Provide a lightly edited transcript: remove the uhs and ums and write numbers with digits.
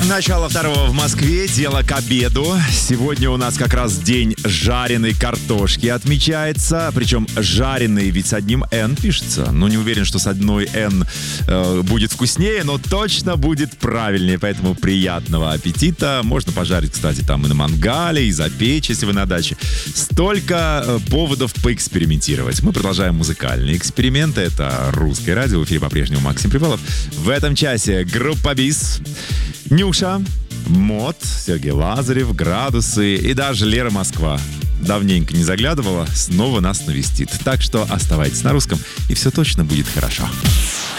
Начало второго в Москве, дело к обеду. Сегодня у нас как раз день жареной картошки отмечается. Причем жареный ведь с одним «Н» пишется. Но не уверен, что с одной «Н» будет вкуснее, но точно будет правильнее. Поэтому приятного аппетита. Можно пожарить, кстати, там и на мангале, и запечь, если вы на даче. Столько поводов поэкспериментировать. Мы продолжаем музыкальные эксперименты. Это «Русское радио». В эфире по-прежнему Максим Привалов. В этом часе группа БИС, Нюша, МОД, Сергей Лазарев, Градусы и даже Лера Москва. Давненько не заглядывала, снова нас навестит. Так что оставайтесь на русском, и все точно будет хорошо.